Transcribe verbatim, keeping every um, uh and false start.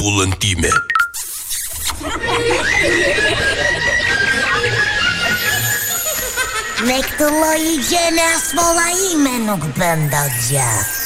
drumul în time. Nek të lloj gjene as molla ime nuk bën dot gjë.